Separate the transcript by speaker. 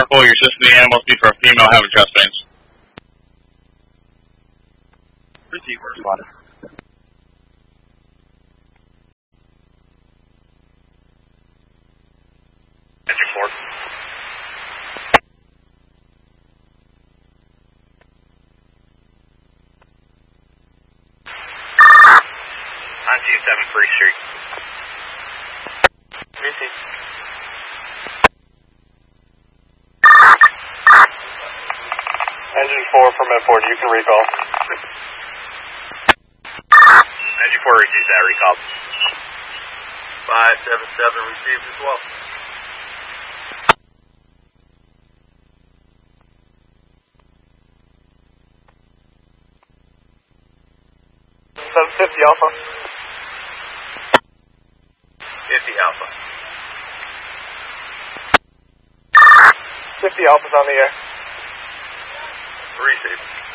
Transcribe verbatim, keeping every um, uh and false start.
Speaker 1: Purple, your system, the animal speed for a female having chest pains.
Speaker 2: Receiver responded.
Speaker 3: Engine four. On two seven Free Street.
Speaker 2: Receive.
Speaker 3: Engine four from Medford, you can recall. Engine four receives that, recall.
Speaker 2: five seven seven received as well. seven fifty Alpha. fifty Alpha. fifty Alpha's on the air. Receive.